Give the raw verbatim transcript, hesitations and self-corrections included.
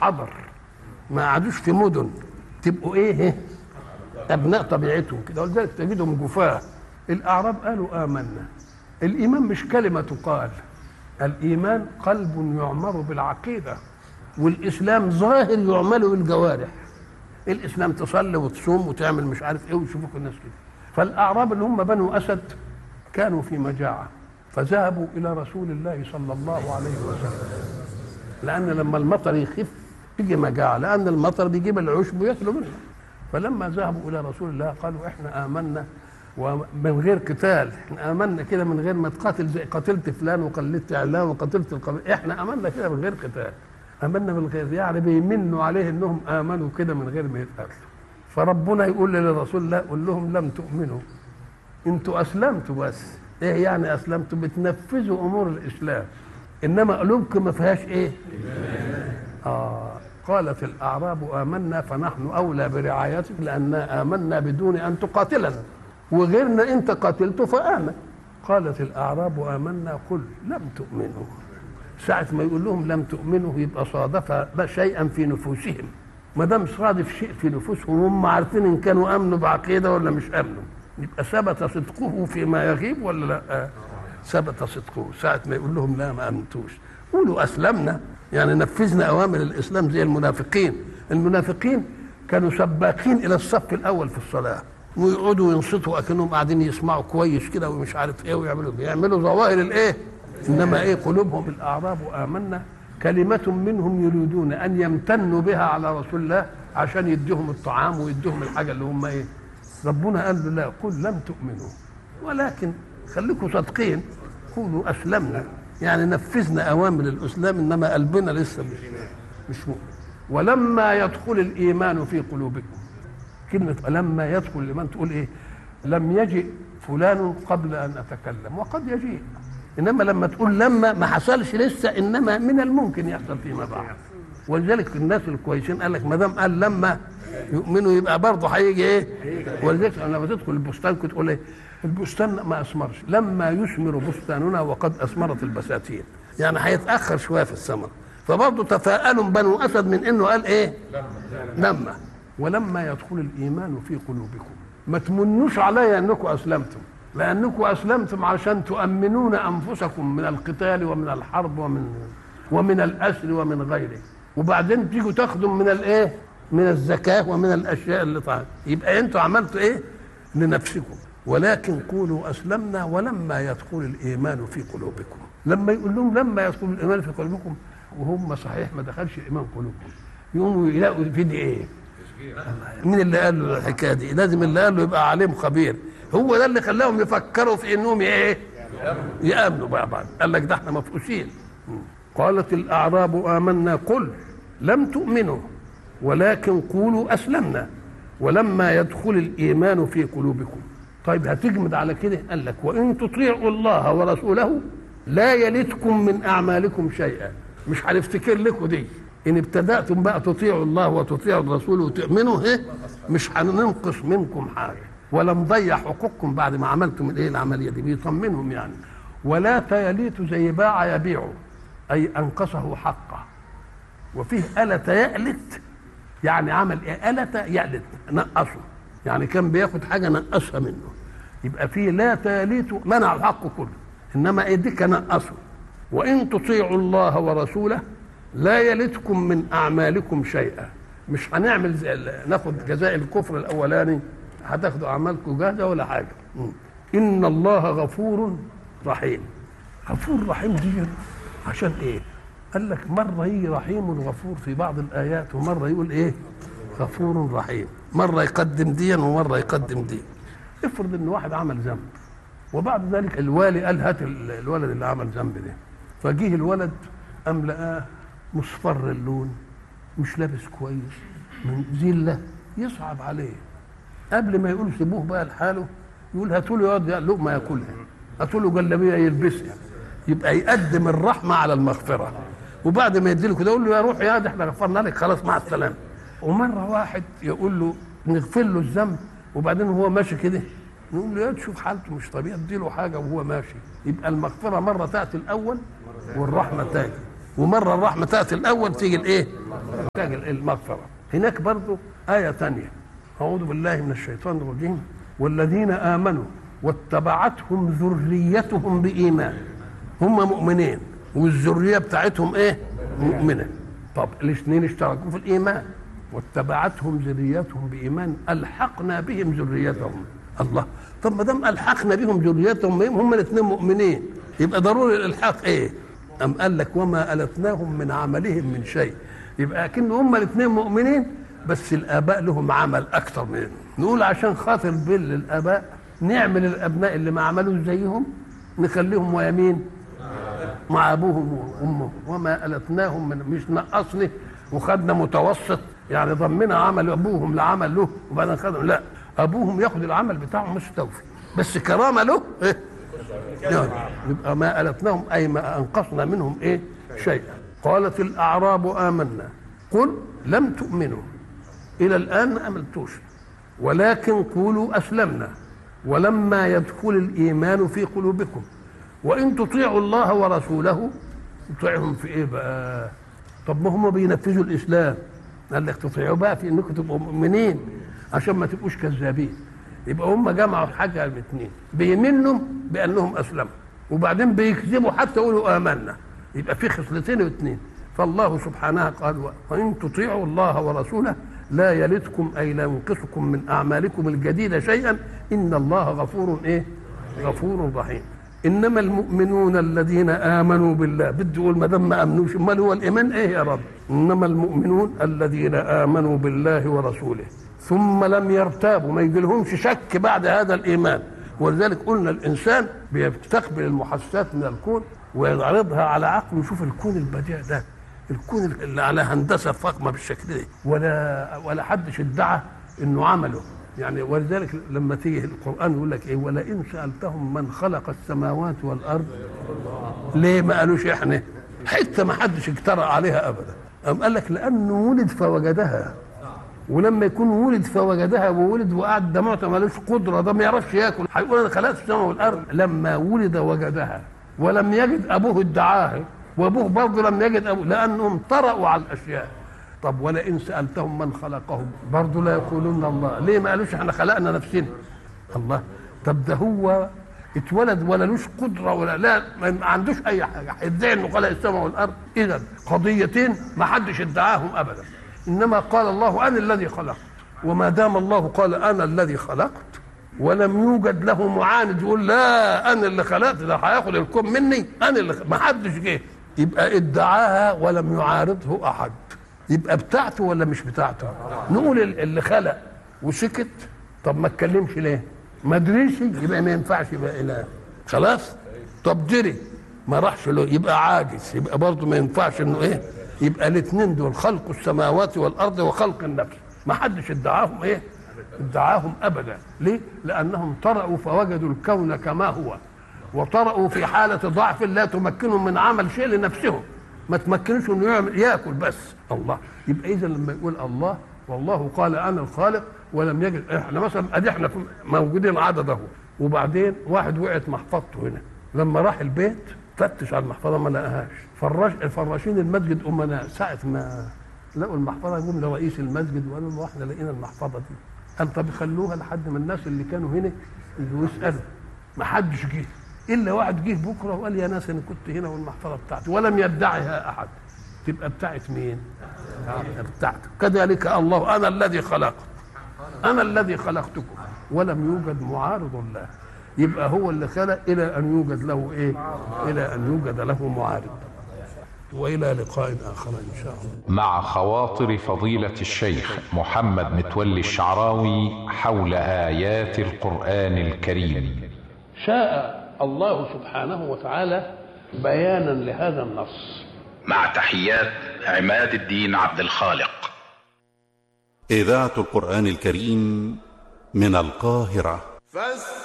حضر، ما قعدوش في مدن، تبقوا ايه ابناء طبيعتهم كده، ولذلك تجدهم جفاه. الاعراب قالوا امنا. الايمان مش كلمه تقال، الايمان قلب يعمر بالعقيده، والاسلام ظاهر يعمل بالجوارح. الاسلام تصلي وتصوم وتعمل مش عارف ايه ويشوفوك الناس كده. فالاعراب اللي هم بنو اسد كانوا في مجاعه، فذهبوا الى رسول الله صلى الله عليه وسلم، لان لما المطر يخف تيجي مجاعه، لان المطر بيجيب العشب وياكلوا منه. فلما ذهبوا الى رسول الله قالوا احنا امنا ومن غير قتال، احنا امنا كده من غير ما تقاتل، زي قتلت فلان وقلدت علان وقتلت القبيله، احنا امنا كده من غير قتال. امنا من غير، يعني بيمنوا عليه انهم امنوا كده من غير ما يتقاتلوا. فربنا يقول للرسول الله قول لهم لم تؤمنوا، انتوا اسلمتوا بس. ايه يعني اسلمتوا؟ بتنفذوا امور الاسلام، انما قلوبكم ما فيهاش ايه؟ اه قالت الاعراب امنا فنحن اولى برعايتك لاننا امنا بدون ان تقاتلنا، وغيرنا انت قاتلته فامن. قالت الاعراب امنا قل لم تؤمنوا. ساعه ما يقول لهم لم تؤمنوا يبقى صادف شيئا في نفوسهم. ما دام صادف شيء في نفوسهم هم عارفين ان كانوا امنوا بعقيده ولا مش امنوا، يبقى ثبت صدقه فيما يغيب ولا لا؟ ثبت صدقه. ساعه ما يقول لهم لا ما امنتوش قولوا اسلمنا، يعني نفذنا اوامر الاسلام. زي المنافقين، المنافقين كانوا سباقين الى الصف الاول في الصلاه، ويقعدوا ينصتوا اكنهم قاعدين يسمعوا كويس كده ومش عارف ايه، ويعملوا بيعملوا ظواهر الايه، انما ايه قلوبهم. الاعراب امنا كلمه منهم يريدون ان يمتنوا بها على رسول الله عشان يديهم الطعام ويديهم الحاجه اللي هم ايه. ربنا قال له لا قل لم تؤمنوا ولكن خليكم صادقين قولوا اسلمنا، يعني نفذنا اوامر الاسلام انما قلبنا لسه مش مش مؤمن. ولما يدخل الايمان في قلوبكم، كلمه لما يدخل الايمان تقول ايه؟ لم يجئ فلان قبل ان اتكلم، وقد يجيء، انما لما تقول لما ما حصلش لسه، انما من الممكن يحصل فيما بعد. ولذلك الناس الكويسين قال لك ما دام قال لما يؤمنوا يبقى برضه هيجي ايه. ولذلك لما تدخل البستان كنت تقول ايه؟ البستان ما اثمرش، لما يثمر بستاننا وقد اثمرت البساتين، يعني هيتاخر شويه في الثمر. فبرضه تفاءلوا بنو اسد من انه قال ايه؟ لما. ولما يدخل الايمان في قلوبكم، ما تمنوش عليا انكم اسلمتم، لانكم اسلمتم عشان تؤمنون انفسكم من القتال ومن الحرب ومن ومن الاسر ومن غيره، وبعدين تيجوا تاخذوا من الايه؟ من الزكاه ومن الاشياء اللي طالعه. يبقى انتوا عملتوا ايه؟ لنفسكم. ولكن قولوا اسلمنا ولما يدخل الايمان في قلوبكم. لما يقول لهم لما يدخل الايمان في قلوبكم وهم صحيح ما دخلش الايمان قلوبكم، يقوموا يلاقوا في دي ايه؟ مين اللي قال له الحكايه دي؟ لازم اللي قال له يبقى عليم خبير، هو ده اللي خلاهم يفكروا في انهم ايه؟ يامنوا بقى بعض. قال لك ده احنا مفقوسين. قالت الاعراب امنا قل لم تؤمنوا ولكن قولوا اسلمنا ولما يدخل الايمان في قلوبكم. طيب هتجمد على كده؟ قال لك وان تطيعوا الله ورسوله لا يلتكم من اعمالكم شيئا. مش هنفتكر لكم دي، ان ابتداتم بقى تطيعوا الله وتطيعوا الرسول وتؤمنوا ايه، مش هننقص منكم حاجه ولا نضيع حقوقكم بعد ما عملتم الايه العمليه دي. بيطمنهم يعني. ولا تيليتوا زي باع يبيعوا، اي انقصه حقه. وفيه ألت يألت، يعني عمل ايه؟ ألت يألت، نقصه، يعني كان بياخد حاجه نقصها منه. يبقى فيه لا تيليتوا منع الحق كله، انما ايديك نقصه. وان تطيعوا الله ورسوله لا يلتكم من اعمالكم شيئا. مش هنعمل ناخد جزاء الكفر الاولاني، هتاخدوا اعمالكم جاهزه ولا حاجه. ان الله غفور رحيم. غفور رحيم دي عشان ايه؟ قال لك مره يجي رحيم وغفور في بعض الايات، ومره يقول ايه؟ غفور رحيم، مره يقدم ديا ومره يقدم دي. افرض ان واحد عمل ذنب وبعد ذلك الوالي قال هات الولد اللي عمل ذنب ده، فجيه الولد قام لقاه مصفر اللون، مش لابس كويس، من ذله، يصعب عليه. قبل ما يقول سيبوه بقى لحاله يقول هاتوا له يقعد لقمه ياكلها، هاتوا له جلابيه يلبسها. يبقى يقدم الرحمه على المغفره، وبعد ما يديله كده يقول له يا روح يا ده احنا غفرنا لك خلاص مع السلامه. ومره واحد يقول له نغفر له الذنب وبعدين هو ماشي كده نقول له يا تشوف حالته مش طبيعي اديله حاجه وهو ماشي. يبقى المغفره مره تاتي الاول والرحمه تاتي، ومره الرحمه تاتي الاول تيجي الايه؟ محتاج المغفرة. هناك برضو آية ثانية، أعوذ بالله من الشيطان الرجيم، والذين آمنوا واتبعتهم ذريتهم بإيمان، هم مؤمنين والذرية بتاعتهم إيه؟ مؤمنة. طب الاثنين اشتركوا في الإيمان، واتبعتهم ذريتهم بإيمان ألحقنا بهم ذريتهم. الله، طب ما دام ألحقنا بهم ذريتهم هم الاثنين مؤمنين يبقى ضروري الإلحاق إيه؟ أم قال لك وما ألتناهم من عملهم من شيء. يبقى أكن هم الاثنين مؤمنين بس الآباء لهم عمل أكتر منهم. نقول عشان خاطر بل الآباء نعمل الأبناء اللي ما عملوش زيهم نخليهم ويمين مع أبوهم وأمهم. وما ألتناهم من، مش نقصني وخدنا متوسط يعني ضمنا عمل أبوهم لعمل له وبعدين خدهم، لا، أبوهم ياخد العمل بتاعهم مستوفي بس كرامة له إيه؟ يعني يبقى ما ألتناهم أي ما أنقصنا منهم إيه؟ شيئا. قالت الأعراب آمنا قل لم تؤمنوا، إلى الآن ما أمنتوش، ولكن قولوا أسلمنا ولما يدخل الإيمان في قلوبكم وإن تطيعوا الله ورسوله. تطيعهم في إيه بقى؟ طب ما هم بينفذوا الإسلام، قال لك تطيعوا بقى في إنكم تبقوا مؤمنين عشان ما تبقوش كذابين. يبقى هم جمعوا حاجة الاثنين، بيمنوا بأنهم أسلموا وبعدين بيكذبوا حتى يقولوا آمنا. يبقى في خصلتين واثنين. فالله سبحانه قال وإن تطيعوا الله ورسوله لا يلدكم أي لا ينقصكم من أعمالكم الجديدة شيئا إن الله غفور إيه؟ غفور رحيم. إنما المؤمنون الذين آمنوا بالله، بدي يقول ما دام ما آمنوش امال هو الإيمان إيه يا رب؟ إنما المؤمنون الذين آمنوا بالله ورسوله ثم لم يرتابوا، ما يجيلهمش شك بعد هذا الإيمان. ولذلك قلنا الإنسان بيستقبل المحسسات من الكون ويعرضها على عقله ويشوف الكون البديع ده، الكون اللي على هندسة فخمة بالشكل ده ولا ولا حدش ادعى إنه عمله يعني. ولذلك لما تيجي القرآن يقول لك إيه؟ ولئن سألتهم من خلق السماوات والأرض، ليه ما قالوش إحنا؟ حتى ما حدش اجترأ عليها أبدا. أم قال لك لأنه ولد فوجدها، ولما يكون ولد فوجدها وولد وقعد ده معطى مالوش قدرة، ده ما يعرفش ياكل، هيقول أنا خلقت السماء والأرض. لما ولد وجدها ولم يجد أبوه ادعاها وأبوه برضه لم يجد أبوه، لأنهم طرأوا على الأشياء. طب ولئن سألتهم من خلقهم برضه لا يقولون الله، ليه ما قالوش احنا خلقنا نفسنا؟ الله، طب ده هو اتولد ولا لوش قدرة ولا لا ما عندوش أي حاجة، هيدعي إنه خلق السماء والأرض؟ إذا قضيتين ما حدش ادعاهم أبدا. إنما قال الله أنا الذي خلقت، وما دام الله قال أنا الذي خلقت ولم يوجد له معاند يقول لا أنا اللي خلقت ده هياخد الكون مني، أنا اللي ما حدش جه، يبقى ادعاها ولم يعارضه أحد، يبقى بتاعته ولا مش بتاعته؟ نقول اللي خلق وسكت، طب ما اتكلمش ليه؟ ما دريش يبقى ما ينفعش يبقى إله، خلاص؟ طب دري ما راحش له يبقى عاجز، يبقى برضه ما ينفعش إنه إيه؟ يبقى الاثنين دول خلق السماوات والأرض وخلق النفس ما حدش ادعاهم إيه؟ ادعاهم أبدا. ليه؟ لأنهم طرأوا فوجدوا الكون كما هو، وطرأوا في حالة ضعف لا تمكنهم من عمل شيء لنفسهم، ما تمكنوش انه يعمل ياكل بس. الله، يبقى اذا لما يقول الله والله قال انا الخالق ولم يجد، احنا مثلا ادي احنا موجودين عدد اهو، وبعدين واحد وقعت محفظته هنا، لما راح البيت فتش على المحفظه ما لقاهاش، فراش الفراشين المسجد امناء ساعه ما لقوا المحفظه جم لرئيس المسجد وقالوا له احنا لقينا المحفظه دي. قال طب خلوها لحد ما الناس اللي كانوا هنا يسالوا، ما حدش جه الا واحد جه بكره وقال يا ناس انا كنت هنا والمحفظه بتاعتي، ولم يدعها احد. تبقى بتاعت مين؟ بتاعته. كذلك الله انا الذي خلقت، انا الذي خلقتكم ولم يوجد معارض له، يبقى هو اللي خلق الى ان يوجد له ايه؟ الى ان يوجد له معارض. والى لقاء اخر ان شاء الله. مع خواطر فضيلة الشيخ محمد متولي الشعراوي حول آيات القرآن الكريم. شاء الله سبحانه وتعالى بيانا لهذا النص. مع تحيات عماد الدين عبد الخالق. إذاعة القرآن الكريم من القاهرة.